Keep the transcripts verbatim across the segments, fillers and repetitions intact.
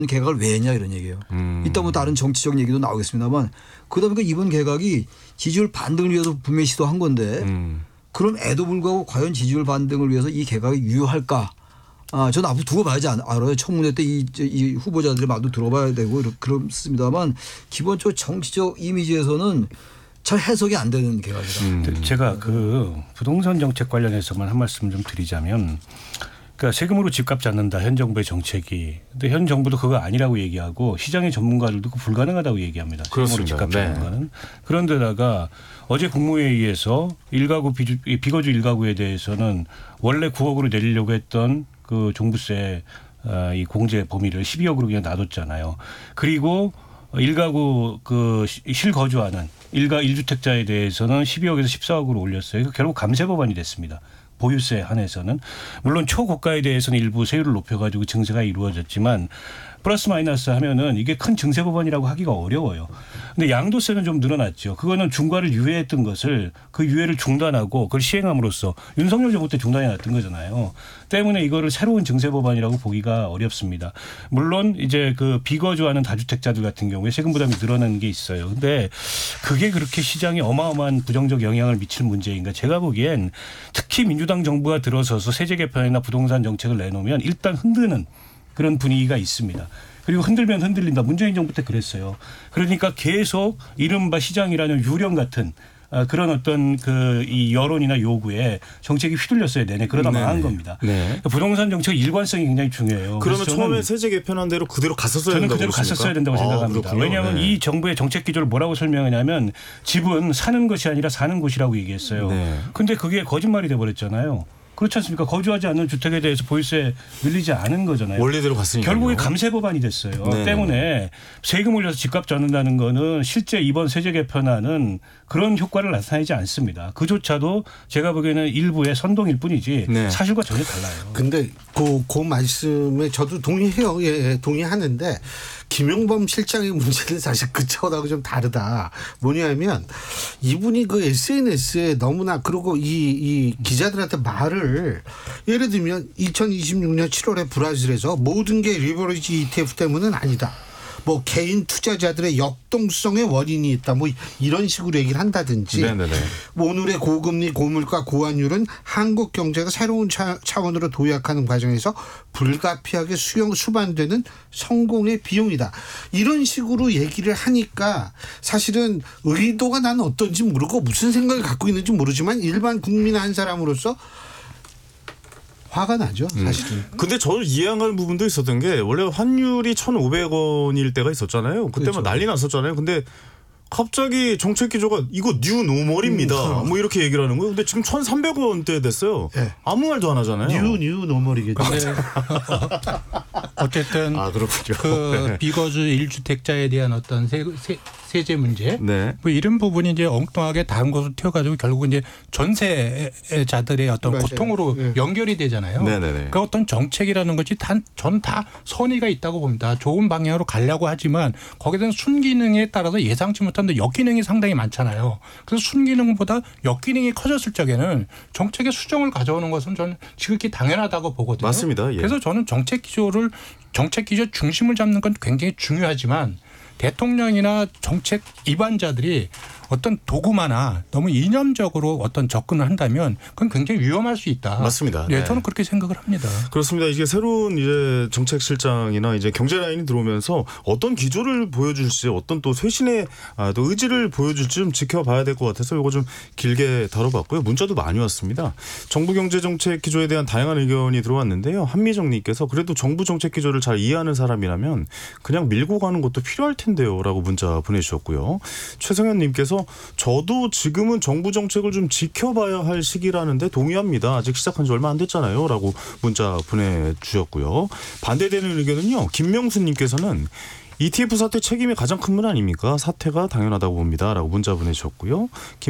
개각을 왜 했냐 이런 얘기예요. 음. 이따 뭐 다른 정치적 얘기도 나오겠습니다만 그러다 보니까 이번 개각이 지지율 반등을 위해서 분명히 시도한 건데 음. 그럼에도 불구하고 과연 지지율 반등을 위해서 이 개각이 유효할까? 아, 저는 앞으로 두고 봐야지 알아요. 청문회 때 이 이 후보자들의 말도 들어봐야 되고 그렇습니다만 기본적으로 정치적 이미지에서는 잘 해석이 안 되는 개각이다. 음. 제가 그 부동산 정책 관련해서만 한 말씀 좀 드리자면 그러니까 세금으로 집값 잡는다 현 정부의 정책이. 근데 현 정부도 그거 아니라고 얘기하고 시장의 전문가들도 그거 불가능하다고 얘기합니다. 세금으로 집값 잡는 네. 거는. 그런데다가 어제 국무회의에서 일가구 비주, 비거주 일가구에 대해서는 원래 구억으로 내리려고 했던 그 종부세 이 공제 범위를 십이억으로 그냥 놔뒀잖아요. 그리고 일가구 그 실거주하는 일가 일주택자에 대해서는 십이억에서 십사억으로 올렸어요. 결국 감세 법안이 됐습니다. 보유세 한해서는. 물론 초고가에 대해서는 일부 세율을 높여가지고 증세가 이루어졌지만 플러스 마이너스 하면은 이게 큰 증세 법안이라고 하기가 어려워요. 근데 양도세는 좀 늘어났죠. 그거는 중과를 유예했던 것을 그 유예를 중단하고 그걸 시행함으로써 윤석열 정부 때 중단해 놨던 거잖아요. 때문에 이거를 새로운 증세 법안이라고 보기가 어렵습니다. 물론 이제 그 비거주하는 다주택자들 같은 경우에 세금 부담이 늘어나는 게 있어요. 근데 그게 그렇게 시장에 어마어마한 부정적 영향을 미치는 문제인가? 제가 보기엔 특히 민주당 정부가 들어서서 세제 개편이나 부동산 정책을 내놓으면 일단 흔드는 그런 분위기가 있습니다. 그리고 흔들면 흔들린다. 문재인 정부 때 그랬어요. 그러니까 계속 이른바 시장이라는 유령 같은 그런 어떤 그 이 여론이나 요구에 정책이 휘둘렸어요. 내내. 그러다 네네. 망한 겁니다. 네. 부동산 정책 일관성이 굉장히 중요해요. 그러면 처음에 세제 개편한 대로 그대로 갔었어야 저는 된다고 그대로 보십니까? 갔었어야 된다고 생각합니다. 아, 왜냐하면 네. 이 정부의 정책 기조를 뭐라고 설명하냐면 집은 사는 것이 아니라 사는 곳이라고 얘기했어요. 그런데 네. 그게 거짓말이 돼버렸잖아요. 그렇지 않습니까? 거주하지 않는 주택에 대해서 보유세 밀리지 않은 거잖아요. 원래대로 갔으니까. 결국에 감세 법안이 됐어요. 네네. 때문에 세금 올려서 집값 잡는다는 거는 실제 이번 세제 개편안은 그런 효과를 나타내지 않습니다. 그조차도 제가 보기에는 일부의 선동일 뿐이지 네. 사실과 전혀 달라요. 근데 그, 그 말씀에 저도 동의해요. 예, 예, 동의하는데 김용범 실장의 문제는 사실 그 차원하고 좀 다르다. 뭐냐면 이분이 그 에스엔에스에 너무나 그리고 이, 이 기자들한테 말을 예를 들면 이천이십육년 칠월에 브라질에서 모든 게 리버리지 이티에프 때문은 아니다. 뭐 개인 투자자들의 역동성의 원인이 있다. 뭐 이런 식으로 얘기를 한다든지. 네네네. 오늘의 고금리 고물가 고환율은 한국 경제가 새로운 차, 차원으로 도약하는 과정에서 불가피하게 수용 수반되는 성공의 비용이다. 이런 식으로 얘기를 하니까 사실은 의도가 나는 어떤지 모르고 무슨 생각을 갖고 있는지 모르지만 일반 국민 한 사람으로서 화가 나죠, 사실은. 음. 근데 저는 이해 안 가는 부분도 있었던 게 원래 환율이 천오백 원일 때가 있었잖아요. 그때만 그렇죠. 난리 났었잖아요. 근데 갑자기 정책 기조가 이거 뉴 노멀입니다. 음. 뭐 이렇게 얘기를 하는 거예요. 근데 지금 천삼백 원대 됐어요. 네. 아무 말도 안 하잖아요. 뉴, 뉴 노멀이겠죠. 어쨌든 아, 그렇군요. 그 비거주 일주택자에 대한 어떤 세, 세, 세제 문제 네. 뭐 이런 부분이 이제 엉뚱하게 다른 곳으로 튀어가지고 결국 이제 전세자들의 어떤 맞아요. 고통으로 네. 연결이 되잖아요. 네네네. 그 어떤 정책이라는 것이 전 다 선의가 있다고 봅니다. 좋은 방향으로 가려고 하지만 거기에 대한 순기능에 따라서 예상치 못한 역기능이 상당히 많잖아요. 그래서 순기능보다 역기능이 커졌을 적에는 정책의 수정을 가져오는 것은 저는 지극히 당연하다고 보거든요. 맞습니다. 예. 그래서 저는 정책 기조를 정책 기조 중심을 잡는 건 굉장히 중요하지만 대통령이나 정책 입안자들이 어떤 도구마나 너무 이념적으로 어떤 접근을 한다면 그건 굉장히 위험할 수 있다. 맞습니다. 네, 네. 저는 그렇게 생각을 합니다. 그렇습니다. 이게 새로운 이제 정책실장이나 이제 경제라인이 들어오면서 어떤 기조를 보여줄지 어떤 또 쇄신의 아, 또 의지를 보여줄지 좀 지켜봐야 될 것 같아서 이거 좀 길게 다뤄봤고요. 문자도 많이 왔습니다. 정부 경제정책 기조에 대한 다양한 의견이 들어왔는데요. 한미정님께서 그래도 정부 정책 기조를 잘 이해하는 사람이라면 그냥 밀고 가는 것도 필요할 텐데요. 라고 문자 보내주셨고요. 최성현님께서 저도 지금은 정부 정책을 좀 지켜봐야 할 시기라는데 동의합니다. 아직 시작한 지 얼마 안 됐잖아요. 라고 문자 보내주셨고요. 반대되는 의견은요. 김명수님께서는 이티에프 사태 책임이 가장 큰 분 아닙니까? 사퇴가 당연하다고 봅니다라고 문자 보내주셨고요.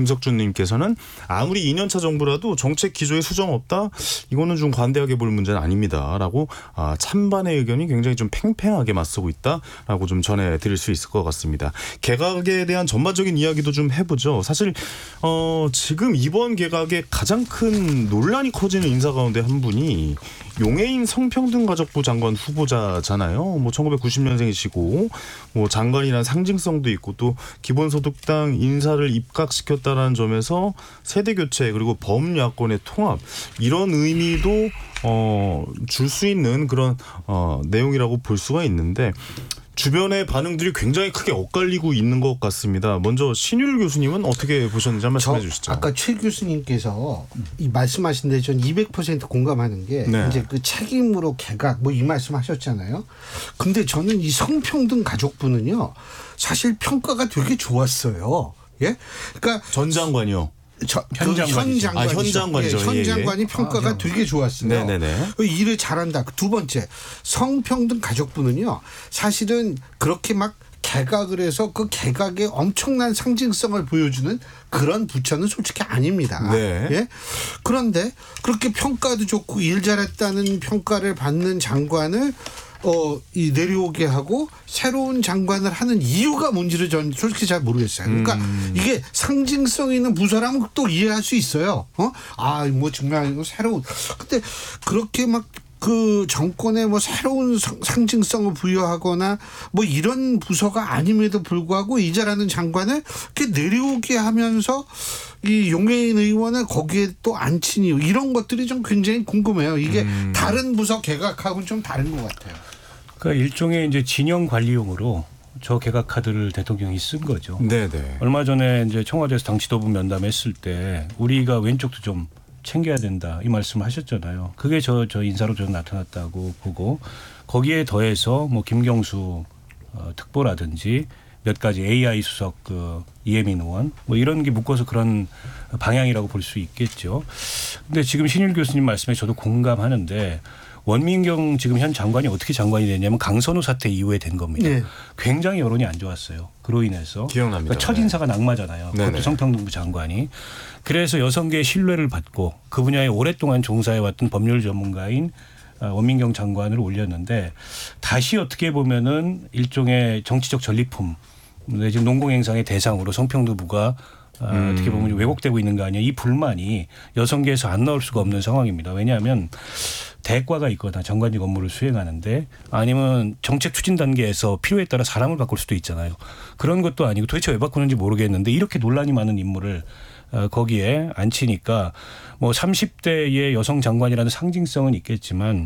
김석준님께서는 아무리 이 년차 정부라도 정책 기조에 수정 없다? 이거는 좀 관대하게 볼 문제는 아닙니다라고 아, 찬반의 의견이 굉장히 좀 팽팽하게 맞서고 있다라고 좀 전해드릴 수 있을 것 같습니다. 개각에 대한 전반적인 이야기도 좀 해보죠. 사실 어, 지금 이번 개각의 가장 큰 논란이 커지는 인사 가운데 한 분이 용해인 성평등가족부 장관 후보자잖아요. 뭐 천구백구십 년생이시고 뭐 장관이라는 상징성도 있고 또 기본소득당 인사를 입각시켰다라는 점에서 세대 교체 그리고 범야권의 통합 이런 의미도 어, 줄 수 있는 그런 어, 내용이라고 볼 수가 있는데 주변의 반응들이 굉장히 크게 엇갈리고 있는 것 같습니다. 먼저 신율 교수님은 어떻게 보셨는지 한 말씀해 주시죠. 아까 최 교수님께서 이 말씀하신 데 전 이백 퍼센트 공감하는 게 네. 이제 그 책임으로 개각 뭐 이 말씀하셨잖아요. 근데 저는 이 성평등 가족부는요 사실 평가가 되게 좋았어요. 예, 그러니까 전 장관이요. 저, 현 그 장관이죠. 현 아, 장관이죠. 현 장관이죠. 예, 현 예, 예. 장관이 평가가 아, 되게 좋았어요. 네네네. 일을 잘한다. 두 번째, 성평등 가족부는요. 사실은 그렇게 막 개각을 해서 그 개각의 엄청난 상징성을 보여주는 그런 부처는 솔직히 아닙니다. 네. 예? 그런데 그렇게 평가도 좋고 일 잘했다는 평가를 받는 장관을 어, 이 내려오게 하고 새로운 장관을 하는 이유가 뭔지를 저는 솔직히 잘 모르겠어요. 그러니까 음. 이게 상징성 있는 부서라면 또 이해할 수 있어요. 어? 아, 뭐 정말 이거 새로운. 근데 그렇게 막 그 정권에 뭐 새로운 상징성을 부여하거나 뭐 이런 부서가 아님에도 불구하고 이자라는 장관을 이렇게 내려오게 하면서 이 용해인 의원을 거기에 또 앉힌 이유 이런 것들이 좀 굉장히 궁금해요. 이게 음. 다른 부서 개각하고는 좀 다른 것 같아요. 그러니까 일종의 이제 진영 관리용으로 저 개각 카드를 대통령이 쓴 거죠. 네네. 얼마 전에 이제 청와대에서 당 지도부 면담했을 때 우리가 왼쪽도 좀 챙겨야 된다 이 말씀을 하셨잖아요. 그게 저, 저 인사로 저는 나타났다고 보고 거기에 더해서 뭐 김경수 어, 특보라든지 몇 가지 에이아이 수석 그 이혜민 의원 뭐 이런 게 묶어서 그런 방향이라고 볼 수 있겠죠. 근데 지금 신율 교수님 말씀에 저도 공감하는데 원민경 지금 현 장관이 어떻게 장관이 됐냐면 강선우 사태 이후에 된 겁니다. 네. 굉장히 여론이 안 좋았어요. 그로 인해서. 기억납니다. 그러니까 첫 인사가 낙마잖아요. 네네. 그것도 성평등부 장관이. 그래서 여성계의 신뢰를 받고 그 분야에 오랫동안 종사해왔던 법률 전문가인 원민경 장관을 올렸는데 다시 어떻게 보면은 일종의 정치적 전리품 지금 농공행상의 대상으로 성평등부가 음. 어떻게 보면 왜곡되고 있는 거 아니냐 이 불만이 여성계에서 안 나올 수가 없는 상황입니다. 왜냐하면 대과가 있거나 장관직 업무를 수행하는데 아니면 정책 추진 단계에서 필요에 따라 사람을 바꿀 수도 있잖아요. 그런 것도 아니고 도대체 왜 바꾸는지 모르겠는데 이렇게 논란이 많은 인물을 거기에 앉히니까 뭐 삼십 대의 여성 장관이라는 상징성은 있겠지만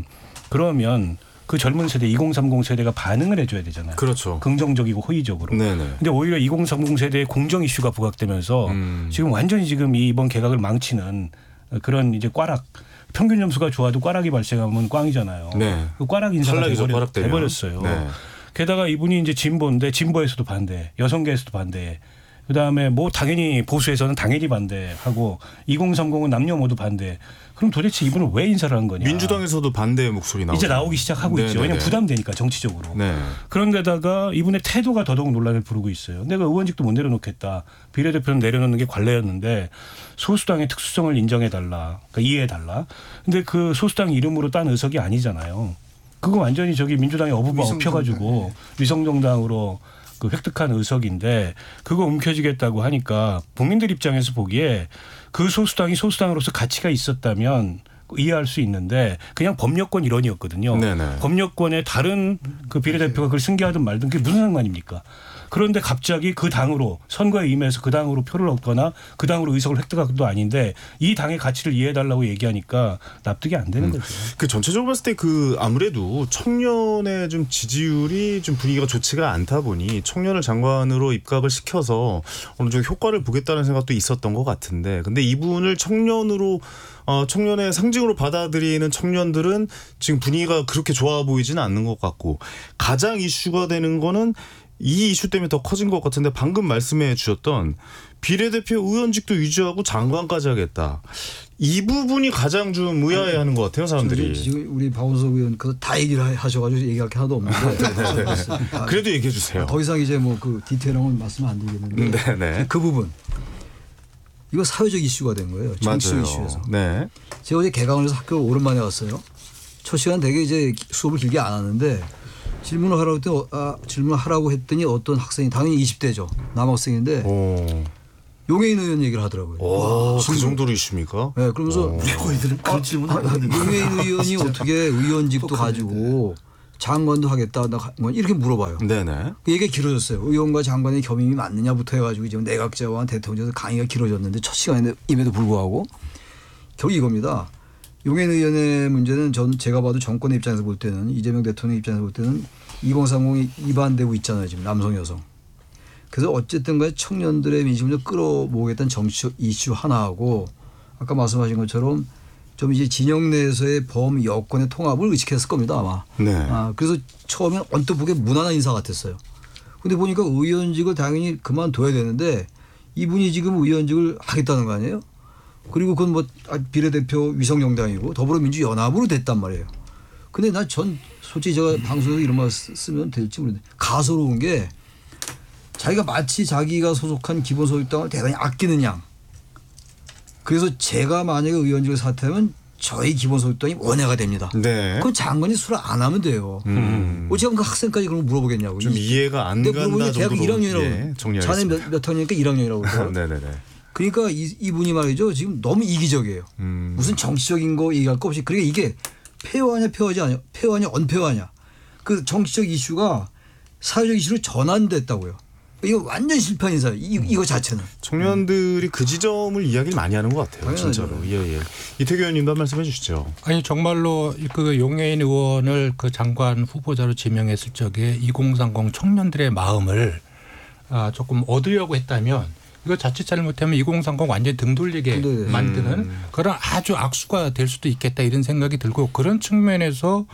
그러면 그 젊은 세대 이공삼공 세대가 반응을 해줘야 되잖아요. 그렇죠. 긍정적이고 호의적으로. 네네. 근데 오히려 이공삼공 세대의 공정 이슈가 부각되면서 음. 지금 완전히 지금 이 이번 개각을 망치는 그런 이제 꽈락 평균 점수가 좋아도 꽈락이 발생하면 꽝이잖아요. 네. 그 꽈락 인사가 탈락이죠, 돼버려, 꽈락되면. 돼버렸어요. 네. 게다가 이분이 이제 진보인데 진보에서도 반대, 여성계에서도 반대. 그다음에 뭐 당연히 보수에서는 당연히 반대하고 이공삼공은 남녀 모두 반대. 그럼 도대체 이분을 왜 인사를 한 거냐. 민주당에서도 반대의 목소리 나오죠. 이제 나오기 시작하고 네네네. 있죠. 왜냐하면 부담되니까 정치적으로. 네. 그런데다가 이분의 태도가 더더욱 논란을 부르고 있어요. 내가 의원직도 못 내려놓겠다. 비례대표는 내려놓는 게 관례였는데 소수당의 특수성을 인정해달라. 그러니까 이해해달라. 근데 그 소수당 이름으로 딴 의석이 아니잖아요. 그거 완전히 저기 민주당의 어부바 엎혀가지고 위성정당으로 그 획득한 의석인데 그거 움켜쥐겠다고 하니까 국민들 입장에서 보기에 그 소수당이 소수당으로서 가치가 있었다면 이해할 수 있는데 그냥 법여권 일원이었거든요. 네네. 법여권에 다른 그 비례대표가 그걸 승계하든 말든 그게 무슨 상관입니까? 그런데 갑자기 그 당으로 선거에 임해서 그 당으로 표를 얻거나 그 당으로 의석을 획득한 것도 아닌데 이 당의 가치를 이해해달라고 얘기하니까 납득이 안 되는 거죠. 그 전체적으로 봤을 때 그 아무래도 청년의 좀 지지율이 좀 분위기가 좋지가 않다 보니 청년을 장관으로 입각을 시켜서 어느 정도 효과를 보겠다는 생각도 있었던 것 같은데 근데 이분을 청년으로 어, 청년의 상징으로 받아들이는 청년들은 지금 분위기가 그렇게 좋아 보이지는 않는 것 같고 가장 이슈가 되는 거는 이 이슈 때문에 더 커진 것 같은데 방금 말씀해 주셨던 비례대표 의원직도 유지하고 장관까지 하겠다. 이 부분이 가장 좀 의아해하는 것 같아요, 사람들이. 지금 우리 박원석 의원 그 다 얘기를 하셔가지고 얘기할 게 하나도 없는데. 그래도 얘기해 주세요. 더 이상 이제 뭐 그 디테일한 말씀 안 드리겠는데 네네. 그 부분 이거 사회적 이슈가 된 거예요. 정치적 맞아요. 이슈에서. 네. 제가 어제 개강을 해서 학교 오랜만에 왔어요. 첫 시간 되게 이제 수업을 길게 안 하는데 질문을 하라고 했더니 아, 질문을 하라고 했더니 어떤 학생이 당연히 이십 대죠. 남학생인데 오, 용해인 의원 얘기를 하더라고요. 오, 그 정도로 이슈입니까? 네, 그러면서 오. 저희들은 그런 질문 안 하는데. 용해인 의원이 어떻게 의원직도 똑같은데. 가지고 장관도 하겠다 나 가- 뭐 이렇게 물어봐요. 네네. 그 얘기가 길어졌어요. 의원과 장관의 겸임이 맞느냐부터 해가지고 지금 내각제와 대통령에서 강의가 길어졌는데 첫 시간임에도 불구하고 결국 이겁니다. 용해인 의원의 문제는 전 제가 봐도 정권의 입장에서 볼 때는 이재명 대통령 입장에서 볼 때는 이공삼공이 위반되고 있잖아요. 지금 남성 여성. 그래서 어쨌든 간에 청년들의 민심을 좀 끌어모으겠다는 정치적 이슈 하나하고 아까 말씀하신 것처럼 좀 이제 진영 내에서의 범 여권의 통합을 의식했을 겁니다 아마. 네. 아, 그래서 처음엔 언뜻 보기에 무난한 인사 같았어요. 근데 보니까 의원직을 당연히 그만둬야 되는데 이분이 지금 의원직을 하겠다는 거 아니에요? 그리고 그건 뭐 비례대표 위성정당이고 더불어민주연합으로 됐단 말이에요. 근데 나 전 솔직히 제가 방송에서 이런 말 쓰- 쓰면 될지 모르겠는데 가소로운 게 자기가 마치 자기가 소속한 기본소득당을 대단히 아끼는 양. 그래서 제가 만약에 의원직을 사퇴하면 저희 기본소득당이 원해가 됩니다. 네. 그럼 장관이 수를 안 하면 돼요. 음. 어찌 하면 그 학생까지 그런 거 물어보겠냐고. 좀 이- 이해가 안 근데 물어보니까 간다 대학 정도로 일 학년이라고. 예, 자네 정리하겠습니다. 몇, 몇 학년이니까 일 학년이라고 그래요. 네네네. 그러니까 이, 이분이 말이죠. 지금 너무 이기적이에요. 음. 무슨 정치적인 거 얘기할 거 없이. 그러니까 이게 페어하냐 페어하지 않냐. 페어하냐 언페어하냐. 그 정치적 이슈가 사회적 이슈로 전환됐다고요. 이거 완전 실패한 인사예요. 이, 이거 자체는. 청년들이 그 지점을 이야기를 많이 하는 것 같아요. 당연하죠. 진짜로. 예, 예. 이태규 의원님도 한 말씀 해주시죠. 아니 정말로 그 용해인 의원을 그 장관 후보자로 지명했을 적에 이공삼공 청년들의 마음을 아 조금 얻으려고 했다면 이거 자칫 잘못하면 이공삼공 완전 등 돌리게 네. 만드는 음. 그런 아주 악수가 될 수도 있겠다 이런 생각이 들고 그런 측면에서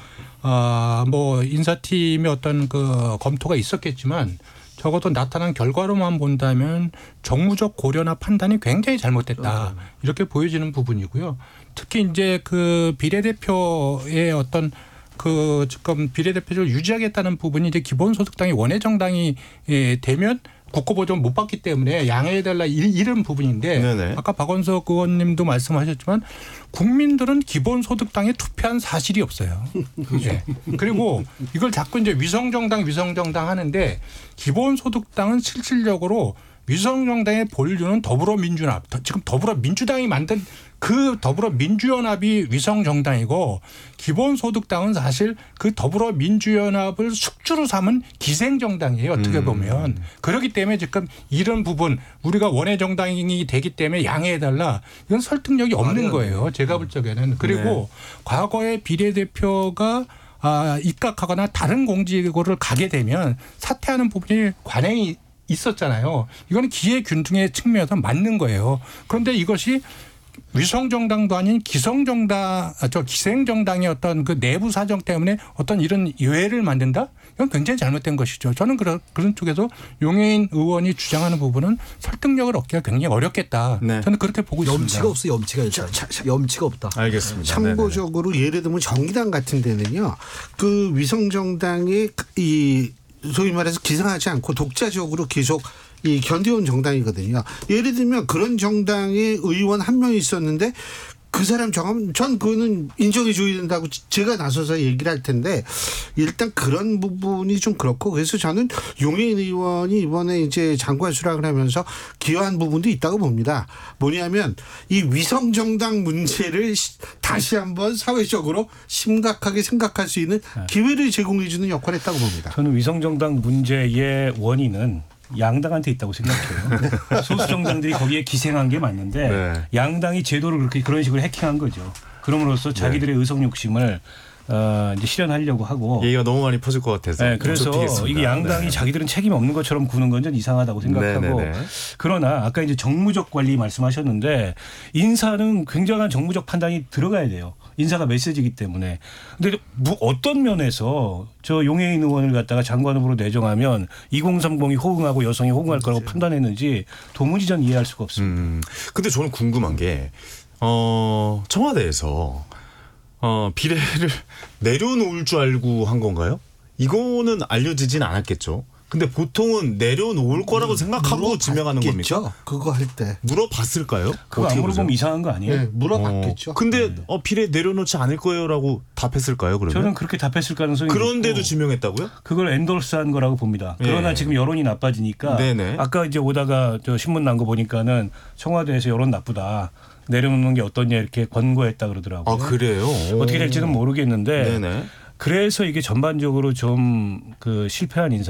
아뭐 인사팀의 어떤 그 검토가 있었겠지만 적어도 나타난 결과로만 본다면 정무적 고려나 판단이 굉장히 잘못됐다 이렇게 보여지는 부분이고요. 특히 이제 그 비례대표의 어떤 그 지금 비례대표를 유지하겠다는 부분이 이제 기본소득당이 원외정당이 예, 되면 국고보전 못 받기 때문에 양해해달라 이런 부분인데 네네. 아까 박원석 의원님도 말씀하셨지만 국민들은 기본소득당에 투표한 사실이 없어요. 예. 그리고 이걸 자꾸 이제 위성정당 위성정당 하는데 기본소득당은 실질적으로 위성정당의 본류는 더불어민주연합 지금 더불어민주당이 만든 그 더불어민주연합이 위성정당이고 기본소득당은 사실 그 더불어민주연합을 숙주로 삼은 기생정당이에요. 어떻게 음. 보면. 그렇기 때문에 지금 이런 부분 우리가 원외정당이 되기 때문에 양해해달라 이건 설득력이 없는 거예요. 제가 볼 적에는. 그리고 네. 과거에 비례대표가 아, 입각하거나 다른 공직으로 가게 되면 사퇴하는 부분이 관행이 있었잖아요. 이거는 기회균등의 측면에서 맞는 거예요. 그런데 이것이 위성정당도 아닌 기성정당, 저 기생정당의 어떤 그 내부 사정 때문에 어떤 이런 예외를 만든다? 이건 굉장히 잘못된 것이죠. 저는 그런, 그런 쪽에서 용해인 의원이 주장하는 부분은 설득력을 얻기가 굉장히 어렵겠다. 네. 저는 그렇게 보고 있습니다. 염치가 없어 염치가 일단. 염치가 없다. 알겠습니다. 참고적으로 예를 들면 정의당 같은 데는요. 그 위성정당의 이 소위 말해서 기생하지 않고 독자적으로 계속 이 견뎌온 정당이거든요. 예를 들면 그런 정당의 의원 한 명 있었는데 그 사람 정하면 전 그거는 인정해 줘야 된다고 제가 나서서 얘기를 할 텐데 일단 그런 부분이 좀 그렇고 그래서 저는 용해인 의원이 이번에 이제 장관 수락을 하면서 기여한 부분도 있다고 봅니다. 뭐냐면 이 위성정당 문제를 다시 한번 사회적으로 심각하게 생각할 수 있는 기회를 제공해 주는 역할을 했다고 봅니다. 저는 위성정당 문제의 원인은 양당한테 있다고 생각해요. 소수 정당들이 거기에 기생한 게 맞는데 네. 양당이 제도를 그렇게 그런 식으로 해킹한 거죠. 그럼으로써 자기들의 의석 욕심을 어, 이제 실현하려고 하고. 얘기가 너무 많이 퍼질 것 같아서. 네, 그래서 좁히겠습니다. 이게 양당이 네. 자기들은 책임 없는 것처럼 구는 건 좀 이상하다고 생각하고. 네네네. 그러나 아까 이제 정무적 관리 말씀하셨는데 인사는 굉장한 정무적 판단이 들어가야 돼요. 인사가 메시지이기 때문에. 근데 뭐 어떤 면에서 저 용해인 의원을 갖다가 장관 후보로 내정하면 이공삼공이 호응하고 여성이 호응할 거라고 판단했는지 도무지 전 이해할 수가 없습니다. 음. 근데 저는 궁금한 게 어, 청와대에서 어, 비례를 내려놓을 줄 알고 한 건가요? 이거는 알려지진 않았겠죠. 근데 보통은 내려놓을 거라고 생각하고 지명하는 겁니까? 물어봤겠죠. 그거 할 때. 물어봤을까요? 그거 안 어떻게 물어보면 보세요? 이상한 거 아니에요? 네, 물어봤겠죠. 어, 근데 어, 비례 내려놓지 않을 거예요라고 답했을까요? 그러면? 저는 그렇게 답했을 가능성이 그런데도 높고 지명했다고요? 그걸 엔돌스한 거라고 봅니다. 그러나 예. 지금 여론이 나빠지니까 네네. 아까 이제 오다가 저 신문 난 거 보니까는 청와대에서 여론 나쁘다. 내려놓는 게 어떠냐 이렇게 권고했다 그러더라고요. 아 그래요? 어떻게 될지는 모르겠는데 네네. 그래서 이게 전반적으로 좀 그 실패한 인사.